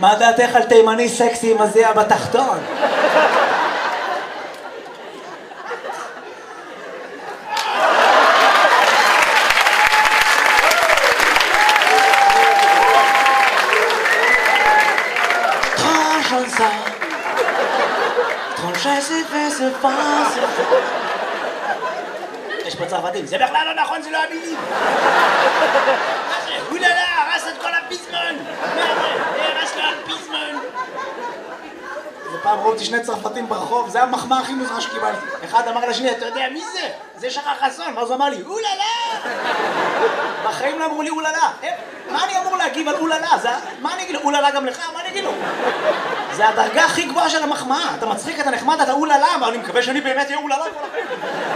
מה דעתך על תימני סקסי עם הזיע בתחתון? יש פה צרפתים, זה בכלל לא נכון, זה לא המילים. אוללה, הרס את כל הפיזמון. הרס לו הפיזמון. זה פעם ראיתי שני צרפתים ברחוב, זה המחמאה הכי מוזרה שקיבלתי. אחד אמר לשני, אתה יודע מי זה? זה שחר חסון. ואז הוא אמר לי, אוללה. בחיים לא אמרו לי אוללה. מה אני אמור להגיב על אוללה? מה אני אגיד לו? אוללה גם לך? מה אני אגיד לו? זה הדרגה הכי גבוהה של המחמאה. אתה מצחיק, אתה נחמד, אתה אוללה, אבל אני מקווה שאני באמת אהיה אוללה.